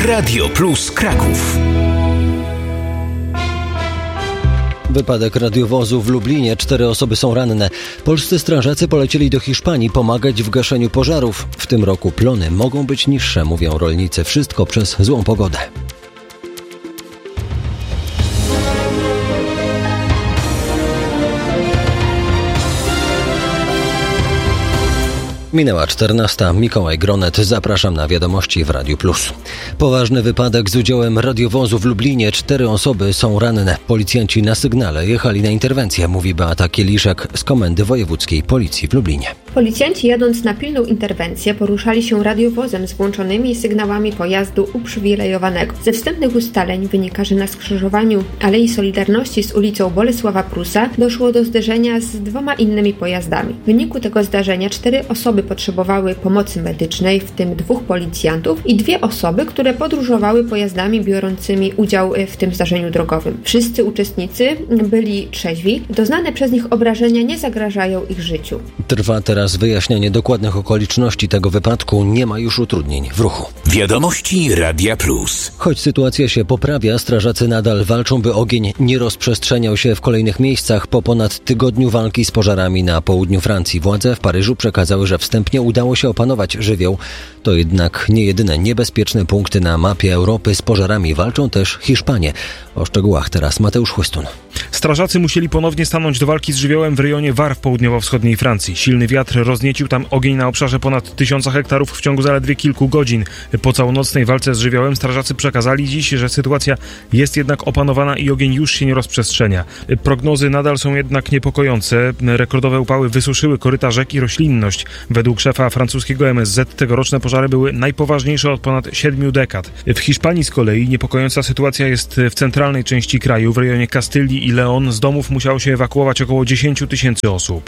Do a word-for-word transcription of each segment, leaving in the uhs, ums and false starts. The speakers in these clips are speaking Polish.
Radio Plus Kraków. Wypadek radiowozu w Lublinie. Cztery osoby są ranne. Polscy strażacy polecieli do Hiszpanii pomagać w gaszeniu pożarów. W tym roku plony mogą być niższe, mówią rolnicy. Wszystko przez złą pogodę. Minęła czternasta. Mikołaj Gronet. Zapraszam na wiadomości w Radiu Plus. Poważny wypadek z udziałem radiowozu w Lublinie. Cztery osoby są ranne. Policjanci na sygnale jechali na interwencję, mówi Beata Kieliszek z Komendy Wojewódzkiej Policji w Lublinie. Policjanci, jadąc na pilną interwencję, poruszali się radiowozem z włączonymi sygnałami pojazdu uprzywilejowanego. Ze wstępnych ustaleń wynika, że na skrzyżowaniu Alei Solidarności z ulicą Bolesława Prusa doszło do zderzenia z dwoma innymi pojazdami. W wyniku tego zdarzenia cztery osoby potrzebowały pomocy medycznej, w tym dwóch policjantów i dwie osoby, które podróżowały pojazdami biorącymi udział w tym zdarzeniu drogowym. Wszyscy uczestnicy byli trzeźwi. Doznane przez nich obrażenia nie zagrażają ich życiu. Trwa teraz wyjaśnienie dokładnych okoliczności tego wypadku. Nie ma już utrudnień w ruchu. Wiadomości Radia Plus. Choć sytuacja się poprawia, strażacy nadal walczą, by ogień nie rozprzestrzeniał się w kolejnych miejscach. Po ponad tygodniu walki z pożarami na południu Francji władze w Paryżu przekazały, że wstępnie udało się opanować żywioł. To jednak nie jedyne niebezpieczne punkty na mapie Europy. Z pożarami walczą też Hiszpanie. O szczegółach teraz Mateusz Chłystun. Strażacy musieli ponownie stanąć do walki z żywiołem w rejonie Var w południowo-wschodniej Francji. Silny wiatr rozniecił tam ogień na obszarze ponad tysiąca hektarów w ciągu zaledwie kilku godzin. Po całonocnej walce z żywiołem strażacy przekazali dziś, że sytuacja jest jednak opanowana i ogień już się nie rozprzestrzenia. Prognozy nadal są jednak niepokojące. Rekordowe upały wysuszyły koryta rzek i roślinność. Według szefa francuskiego M S Z tegoroczne pożary były najpoważniejsze od ponad siedmiu dekad. W Hiszpanii z kolei niepokojąca sytuacja jest w centralnej części kraju. W rejonie Kastylii i Leon z domów musiało się ewakuować około dziesięć tysięcy osób.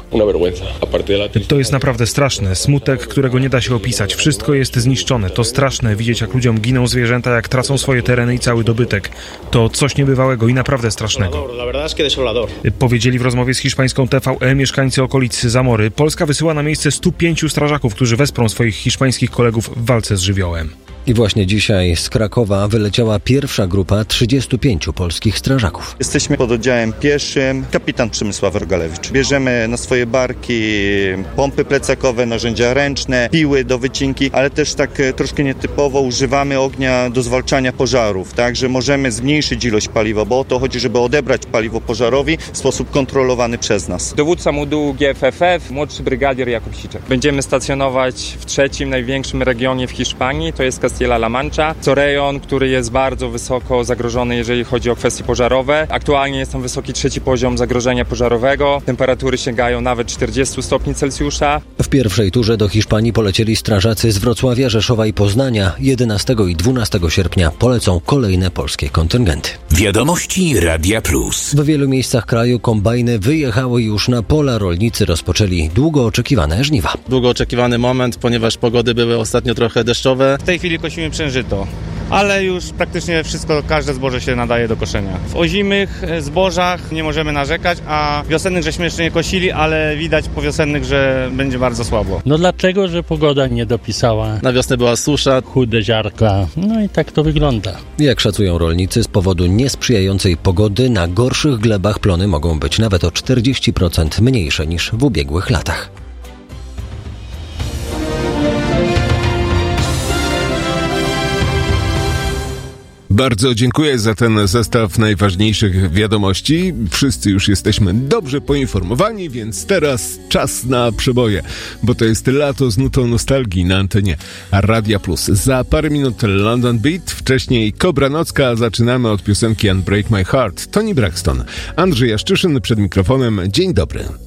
To jest naprawdę straszne. Smutek, którego nie da się opisać. Wszystko jest zniszczone. To straszne widzieć, jak ludziom giną zwierzęta, jak tracą swoje tereny i cały dobytek. To coś niebywałego i naprawdę strasznego. Powiedzieli w rozmowie z hiszpańską T V E mieszkańcy okolic Zamory. Polska wysyła na miejsce stu pięciu strażaków, którzy wesprą swoich hiszpańskich kolegów w walce z żywiołem. I właśnie dzisiaj z Krakowa wyleciała pierwsza grupa trzydziestu pięciu polskich strażaków. Jesteśmy pod oddziałem pieszym. Kapitan Przemysław Rogalewicz. Bierzemy na swoje barki pompy plecakowe, narzędzia ręczne, piły do wycinki, ale też tak troszkę nietypowo używamy ognia do zwalczania pożarów, tak, że możemy zmniejszyć ilość paliwa, bo o to chodzi, żeby odebrać paliwo pożarowi w sposób kontrolowany przez nas. Dowódca modułu G F F F, młodszy brygadier Jakub Siczek. Będziemy stacjonować w trzecim największym regionie w Hiszpanii, to jest Castilla-La Mancha. To rejon, który jest bardzo wysoko zagrożony, jeżeli chodzi o kwestie pożarowe. Aktualnie jest tam wysoki trzeci poziom zagrożenia pożarowego. Temperatury sięgają nawet czterdziestu stopni Celsjusza. W pierwszej turze do Hiszpanii polecieli strażacy z Wrocławia, Rzeszowa i Poznania. jedenastego i dwunastego sierpnia polecą kolejne polskie kontyngenty. Wiadomości Radia Plus. W wielu miejscach kraju kombajny wyjechały już na pola. Rolnicy rozpoczęli długo oczekiwane żniwa. Długo oczekiwany moment, ponieważ pogody były ostatnio trochę deszczowe. W tej chwili kosimy pszeniżyto, ale już praktycznie wszystko, każde zboże się nadaje do koszenia. W ozimych zbożach nie możemy narzekać, a wiosennych żeśmy jeszcze nie kosili, ale widać po wiosennych, że będzie bardzo słabo. No dlatego, że pogoda nie dopisała. Na wiosnę była susza, chude ziarka, no i tak to wygląda. Jak szacują rolnicy, z powodu niesprzyjającej pogody na gorszych glebach plony mogą być nawet o czterdzieści procent mniejsze niż w ubiegłych latach. Bardzo dziękuję za ten zestaw najważniejszych wiadomości. Wszyscy już jesteśmy dobrze poinformowani, więc teraz czas na przeboje, bo to jest lato z nutą nostalgii na antenie Radia Plus. Za parę minut London Beat, wcześniej Kobra Nocka, zaczynamy od piosenki Unbreak My Heart, Toni Braxton. Andrzej Jaszczyszyn przed mikrofonem. Dzień dobry.